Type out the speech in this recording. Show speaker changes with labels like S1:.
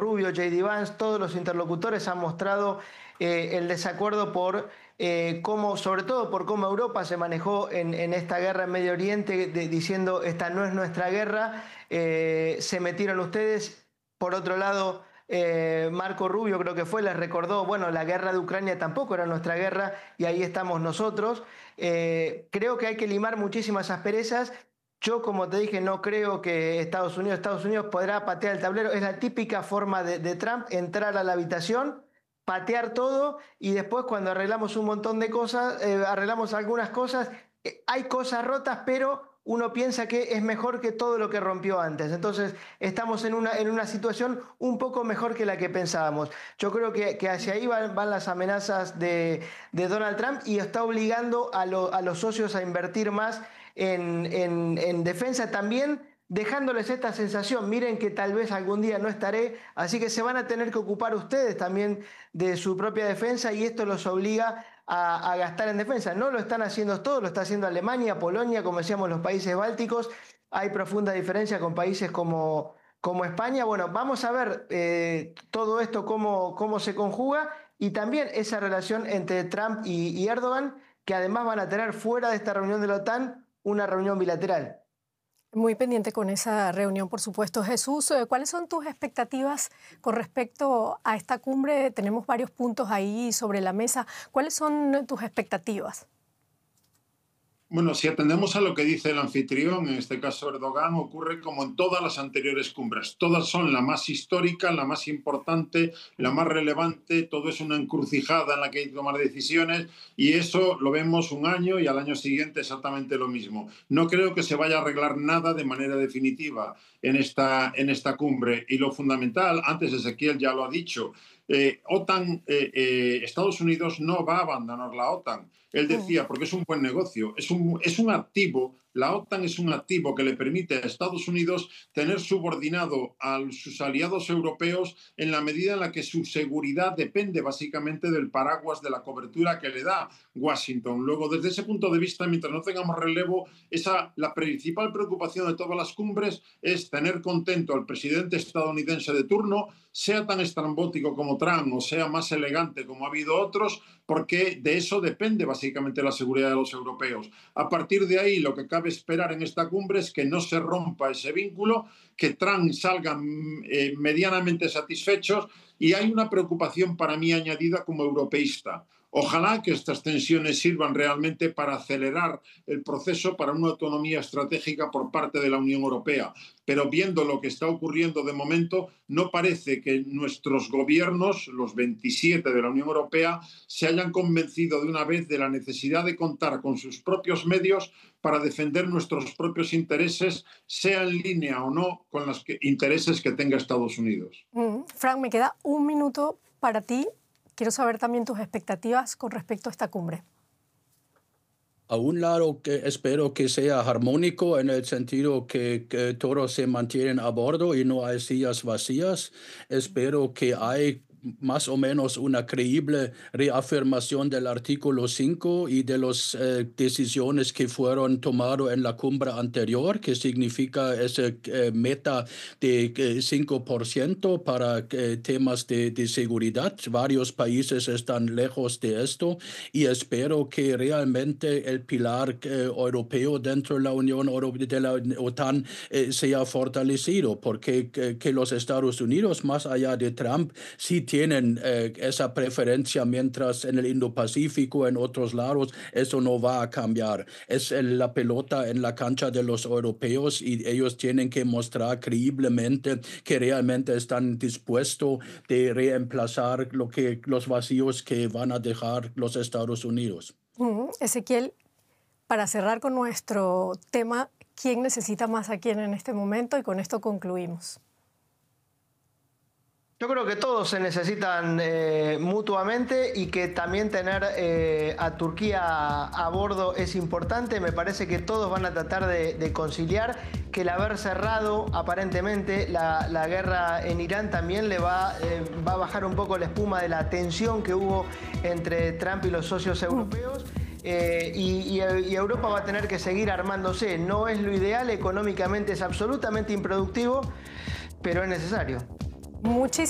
S1: Rubio, J.D. Vance, todos los interlocutores han mostrado el desacuerdo por cómo, sobre todo por cómo Europa se manejó en esta guerra en Medio Oriente, diciendo esta no es nuestra guerra, se metieron ustedes. Por otro lado, Marco Rubio creo que fue, les recordó, bueno, la guerra de Ucrania tampoco era nuestra guerra y ahí estamos nosotros. Creo que hay que limar muchísimas asperezas. Yo, como te dije, no creo que Estados Unidos podrá patear el tablero. Es la típica forma de Trump, entrar a la habitación, patear todo y después cuando arreglamos un montón de cosas, arreglamos algunas cosas, hay cosas rotas, pero uno piensa que es mejor que todo lo que rompió antes. Entonces estamos en una situación un poco mejor que la que pensábamos. Yo creo que hacia ahí van las amenazas de Donald Trump y está obligando a los socios a invertir más en defensa también, dejándoles esta sensación, miren que tal vez algún día no estaré, así que se van a tener que ocupar ustedes también de su propia defensa y esto los obliga a gastar en defensa. No lo están haciendo todos, lo está haciendo Alemania, Polonia, como decíamos, los países bálticos. Hay profunda diferencia con países como España. Bueno, vamos a ver todo esto cómo se conjuga y también esa relación entre Trump y Erdogan, que además van a tener fuera de esta reunión de la OTAN una reunión bilateral.
S2: Muy pendiente con esa reunión, por supuesto. Jesús, ¿cuáles son tus expectativas con respecto a esta cumbre? Tenemos varios puntos ahí sobre la mesa. ¿Cuáles son tus expectativas?
S3: Bueno, si atendemos a lo que dice el anfitrión, en este caso Erdogan, ocurre como en todas las anteriores cumbres. Todas son la más histórica, la más importante, la más relevante. Todo es una encrucijada en la que hay que tomar decisiones y eso lo vemos un año y al año siguiente exactamente lo mismo. No creo que se vaya a arreglar nada de manera definitiva en esta cumbre. Y lo fundamental, antes Ezequiel ya lo ha dicho, Estados Unidos no va a abandonar la OTAN. Él decía, porque es un buen negocio, es un activo, la OTAN es un activo que le permite a Estados Unidos tener subordinado a sus aliados europeos en la medida en la que su seguridad depende básicamente del paraguas de la cobertura que le da Washington. Luego, desde ese punto de vista, mientras no tengamos relevo, la principal preocupación de todas las cumbres es tener contento al presidente estadounidense de turno, sea tan estrambótico como Trump o sea más elegante como ha habido otros, porque de eso depende básicamente la seguridad de los europeos. A partir de ahí, lo que cabe esperar en esta cumbre es que no se rompa ese vínculo, que Trump salga medianamente satisfechos y hay una preocupación para mí añadida como europeísta. Ojalá que estas tensiones sirvan realmente para acelerar el proceso para una autonomía estratégica por parte de la Unión Europea. Pero viendo lo que está ocurriendo de momento, no parece que nuestros gobiernos, los 27 de la Unión Europea, se hayan convencido de una vez de la necesidad de contar con sus propios medios para defender nuestros propios intereses, sea en línea o no con los intereses que tenga Estados Unidos.
S2: Frank, me queda un minuto para ti. Quiero saber también tus expectativas con respecto a esta cumbre.
S4: A un lado, que espero que sea armónico en el sentido que todos se mantienen a bordo y no hay sillas vacías. Espero que hay más o menos una creíble reafirmación del artículo 5 y de las decisiones que fueron tomadas en la cumbre anterior, que significa esa meta de 5% para temas de seguridad. Varios países están lejos de esto y espero que realmente el pilar europeo dentro de la Unión de la OTAN sea fortalecido, porque que los Estados Unidos, más allá de Trump, sí tienen esa preferencia, mientras en el Indo-Pacífico, en otros lados, eso no va a cambiar. Es la pelota en la cancha de los europeos y ellos tienen que mostrar creíblemente que realmente están dispuestos de reemplazar los vacíos que van a dejar los Estados Unidos.
S2: Ezequiel, para cerrar con nuestro tema, ¿quién necesita más a quién en este momento? Y con esto concluimos.
S1: Yo creo que todos se necesitan mutuamente y que también tener a Turquía a bordo es importante. Me parece que todos van a tratar de conciliar, que el haber cerrado aparentemente la guerra en Irán también le va a bajar un poco la espuma de la tensión que hubo entre Trump y los socios europeos. Y Europa va a tener que seguir armándose. No es lo ideal, económicamente es absolutamente improductivo, pero es necesario.
S2: Muchísimas